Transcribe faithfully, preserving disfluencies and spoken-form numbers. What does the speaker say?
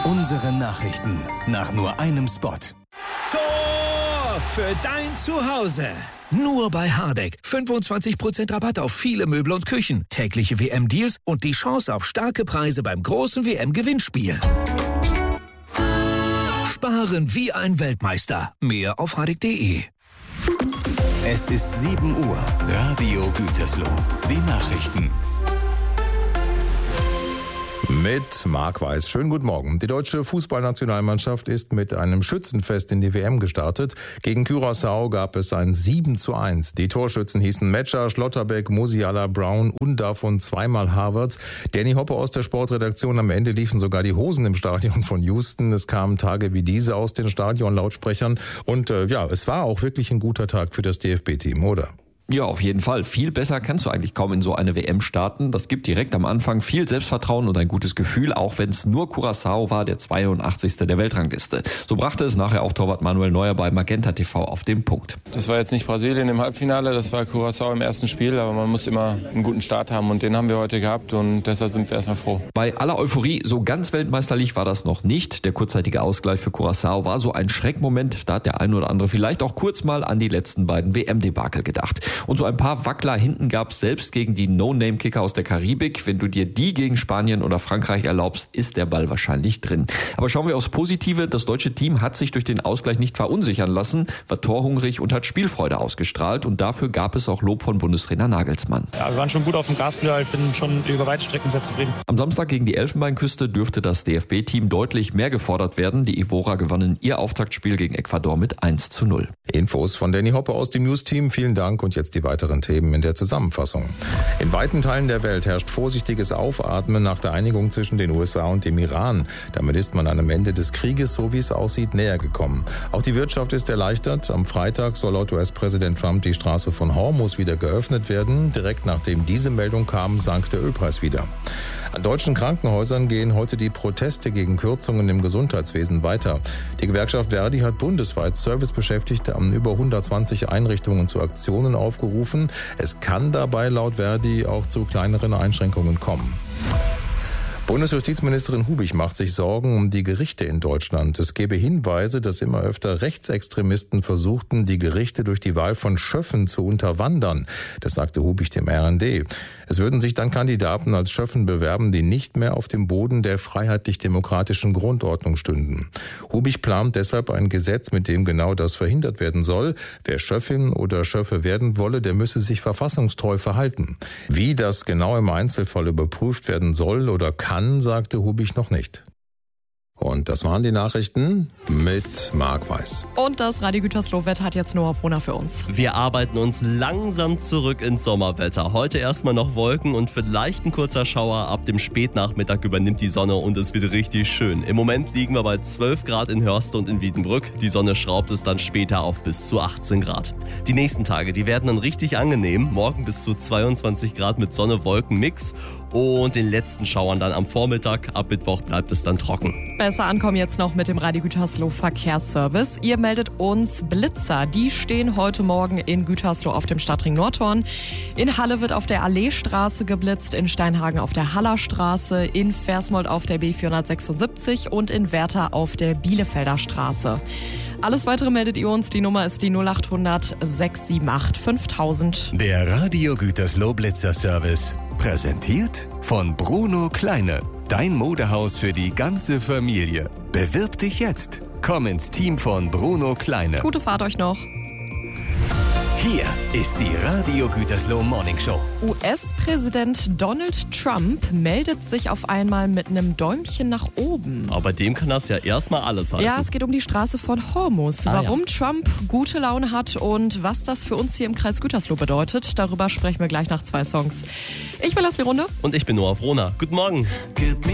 Unsere Nachrichten nach nur einem Spot. Tor für dein Zuhause. Nur bei Hardegg. fünfundzwanzig Prozent Rabatt auf viele Möbel und Küchen. Tägliche W M-Deals und die Chance auf starke Preise beim großen W M-Gewinnspiel. Sparen wie ein Weltmeister. Mehr auf hardegg punkt de. Es ist sieben Uhr. Radio Gütersloh. Die Nachrichten. Mit Marc Weiß. Schönen guten Morgen. Die deutsche Fußballnationalmannschaft ist mit einem Schützenfest in die W M gestartet. Gegen Curaçao gab es ein sieben zu eins. Die Torschützen hießen Metscher, Schlotterbeck, Musiala, Brown und davon zweimal Havertz. Danny Hoppe aus der Sportredaktion. Am Ende liefen sogar die Hosen im Stadion von Houston. Es kamen Tage wie diese aus den Stadionlautsprechern. Und äh, ja, es war auch wirklich ein guter Tag für das D F B-Team, oder? Ja, auf jeden Fall. Viel besser kannst du eigentlich kaum in so eine W M starten. Das gibt direkt am Anfang viel Selbstvertrauen und ein gutes Gefühl, auch wenn es nur Curaçao war, der zweiundachtzigste der Weltrangliste. So brachte es nachher auch Torwart Manuel Neuer bei Magenta T V auf den Punkt. Das war jetzt nicht Brasilien im Halbfinale, das war Curaçao im ersten Spiel, aber man muss immer einen guten Start haben und den haben wir heute gehabt und deshalb sind wir erstmal froh. Bei aller Euphorie, so ganz weltmeisterlich war das noch nicht. Der kurzzeitige Ausgleich für Curaçao war so ein Schreckmoment. Da hat der ein oder andere vielleicht auch kurz mal an die letzten beiden W M-Debakel gedacht. Und so ein paar Wackler hinten gab es selbst gegen die No-Name-Kicker aus der Karibik. Wenn du dir die gegen Spanien oder Frankreich erlaubst, ist der Ball wahrscheinlich drin. Aber schauen wir aufs Positive. Das deutsche Team hat sich durch den Ausgleich nicht verunsichern lassen, war torhungrig und hat Spielfreude ausgestrahlt. Und dafür gab es auch Lob von Bundestrainer Nagelsmann. Ja, wir waren schon gut auf dem Gaspedal. Ich bin schon über weite Strecken sehr zufrieden. Am Samstag gegen die Elfenbeinküste dürfte das D F B-Team deutlich mehr gefordert werden. Die Ivora gewannen ihr Auftaktspiel gegen Ecuador mit eins zu null. Infos von Danny Hoppe aus dem News-Team. Vielen Dank und jetzt die weiteren Themen in der Zusammenfassung. In weiten Teilen der Welt herrscht vorsichtiges Aufatmen nach der Einigung zwischen den U S A und dem Iran. Damit ist man einem Ende des Krieges, so wie es aussieht, näher gekommen. Auch die Wirtschaft ist erleichtert. Am Freitag soll laut U S-Präsident Trump die Straße von Hormuz wieder geöffnet werden. Direkt nachdem diese Meldung kam, sank der Ölpreis wieder. An deutschen Krankenhäusern gehen heute die Proteste gegen Kürzungen im Gesundheitswesen weiter. Die Gewerkschaft Verdi hat bundesweit Servicebeschäftigte an über hundertzwanzig Einrichtungen zu Aktionen aufgerufen. Es kann dabei laut Verdi auch zu kleineren Einschränkungen kommen. Bundesjustizministerin Hubich macht sich Sorgen um die Gerichte in Deutschland. Es gebe Hinweise, dass immer öfter Rechtsextremisten versuchten, die Gerichte durch die Wahl von Schöffen zu unterwandern. Das sagte Hubich dem R N D. Es würden sich dann Kandidaten als Schöffen bewerben, die nicht mehr auf dem Boden der freiheitlich-demokratischen Grundordnung stünden. Hubich plant deshalb ein Gesetz, mit dem genau das verhindert werden soll. Wer Schöffin oder Schöffe werden wolle, der müsse sich verfassungstreu verhalten. Wie das genau im Einzelfall überprüft werden soll oder kann, Kann, sagte Hubich noch nicht. Und das waren die Nachrichten mit Marc Weiß. Und das Radio Gütersloh-Wetter hat jetzt Noah Brunner für uns. Wir arbeiten uns langsam zurück ins Sommerwetter. Heute erstmal noch Wolken und vielleicht ein kurzer Schauer. Ab dem Spätnachmittag übernimmt die Sonne und es wird richtig schön. Im Moment liegen wir bei zwölf Grad in Hörste und in Wiedenbrück. Die Sonne schraubt es dann später auf bis zu achtzehn Grad. Die nächsten Tage, die werden dann richtig angenehm. Morgen bis zu zweiundzwanzig Grad mit Sonne-Wolken-Mix. Und den letzten Schauern dann am Vormittag. Ab Mittwoch bleibt es dann trocken. Besser ankommen jetzt noch mit dem Radio Gütersloh Verkehrsservice. Ihr meldet uns Blitzer. Die stehen heute Morgen in Gütersloh auf dem Stadtring Nordhorn. In Halle wird auf der Alleestraße geblitzt, in Steinhagen auf der Hallerstraße, in Versmold auf der B vierhundertsechsundsiebzig und in Werther auf der Bielefelder Straße. Alles weitere meldet ihr uns. Die Nummer ist die null acht hundert sechs sieben acht fünftausend. Der Radio Gütersloh Blitzer Service. Präsentiert von Bruno Kleine. Dein Modehaus für die ganze Familie. Bewirb dich jetzt. Komm ins Team von Bruno Kleine. Gute Fahrt euch noch. Hier ist die Radio Gütersloh Morning Show. U S-Präsident Donald Trump meldet sich auf einmal mit einem Däumchen nach oben. Aber bei dem kann das ja erstmal alles heißen. Ja, es geht um die Straße von Hormuz. Ah, Warum ja. Trump gute Laune hat und was das für uns hier im Kreis Gütersloh bedeutet, darüber sprechen wir gleich nach zwei Songs. Ich bin Leslie Runde. Und ich bin Noah Brunner. Guten Morgen.